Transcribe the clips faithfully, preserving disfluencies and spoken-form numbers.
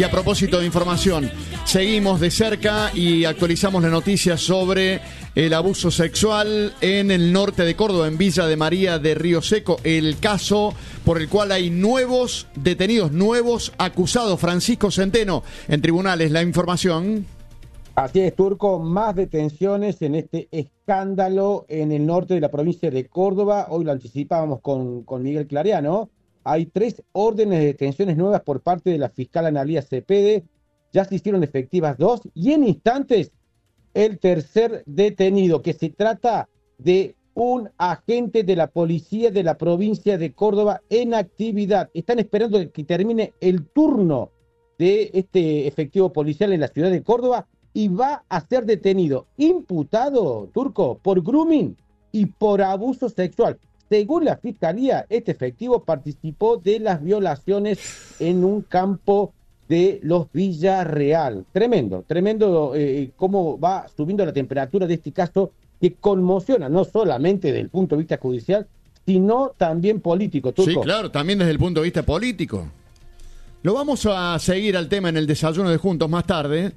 Y a propósito de información, seguimos de cerca y actualizamos la noticia sobre el abuso sexual en el norte de Córdoba, en Villa de María de Río Seco. El caso por el cual hay nuevos detenidos, nuevos acusados. Francisco Centeno, en tribunales, la información. Así es, Turco, más detenciones en este escándalo en el norte de la provincia de Córdoba. Hoy lo anticipábamos con, con Miguel Clariano. Hay tres órdenes de detenciones nuevas por parte de la fiscal Analía Cepede. Ya se hicieron efectivas dos y en instantes el tercer detenido, que se trata de un agente de la policía de la provincia de Córdoba en actividad. Están esperando que termine el turno de este efectivo policial en la ciudad de Córdoba y va a ser detenido, imputado, Turco, por grooming y por abuso sexual. Según la Fiscalía, este efectivo participó de las violaciones en un campo de los Villarreal. Tremendo, tremendo eh, cómo va subiendo la temperatura de este caso que conmociona, no solamente desde el punto de vista judicial, sino también político, Turco. Sí, claro, también desde el punto de vista político. Lo vamos a seguir al tema en el desayuno de Juntos más tarde,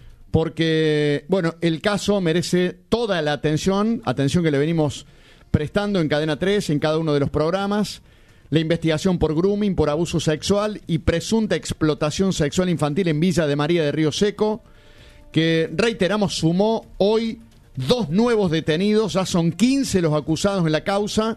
porque, bueno, el caso merece toda la atención, atención que le venimos prestando en Cadena tres, en cada uno de los programas. La investigación por grooming, por abuso sexual y presunta explotación sexual infantil en Villa de María de Río Seco, que, reiteramos, sumó hoy dos nuevos detenidos. Ya son quince los acusados en la causa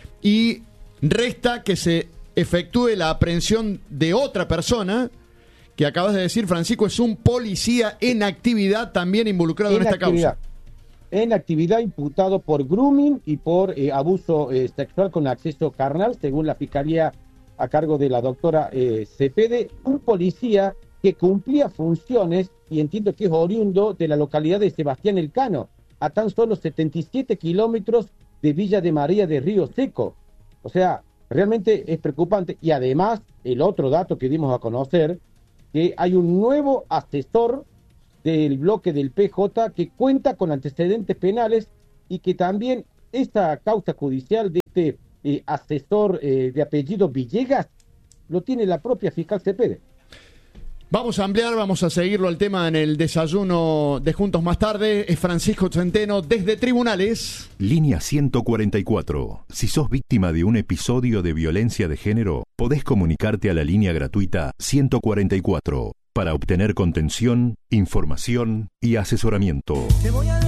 y resta que se efectúe la aprehensión de otra persona que acabas de decir, Francisco, es un policía en actividad también involucrado en, en esta actividad. causa. En actividad, imputado por grooming y por eh, abuso eh, sexual con acceso carnal, según la Fiscalía a cargo de la doctora eh, Cepede, un policía que cumplía funciones, y entiendo que es oriundo de la localidad de Sebastián Elcano, a tan solo setenta y siete kilómetros de Villa de María de Río Seco. O sea, realmente es preocupante. Y además, el otro dato que dimos a conocer, que hay un nuevo asesor del bloque del P J que cuenta con antecedentes penales y que también esta causa judicial de este eh, asesor eh, de apellido Villegas lo tiene la propia fiscal Cepede. Vamos a ampliar, vamos a seguirlo al tema en el desayuno de Juntos más tarde. Es Francisco Centeno desde Tribunales. Línea ciento cuarenta y cuatro. Si sos víctima de un episodio de violencia de género, podés comunicarte a la línea gratuita ciento cuarenta y cuatro para obtener contención, información y asesoramiento. Te voy a